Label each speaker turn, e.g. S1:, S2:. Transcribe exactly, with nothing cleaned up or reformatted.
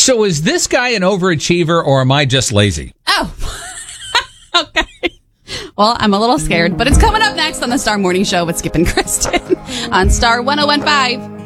S1: So is this guy an overachiever or am I just lazy?
S2: Oh, okay. Well, I'm a little scared, but it's coming up next on the Star Morning Show with Skip and Kristen on Star one oh one five.